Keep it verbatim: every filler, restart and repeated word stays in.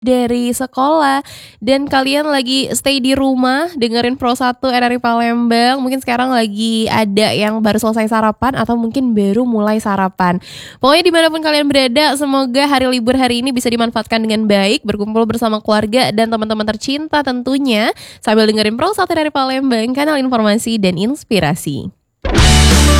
dari sekolah dan kalian lagi stay di rumah dengerin Pro satu R R I Palembang, mungkin sekarang lagi ada yang baru selesai sarapan atau mungkin baru mulai sarapan. Pokoknya dimanapun kalian berada, semoga hari libur hari ini bisa dimanfaatkan dengan baik, berkumpul bersama keluarga dan teman-teman tercinta tentunya, sambil dengerin Pro satu R R I Palembang, kanal informasi dan inspirasi.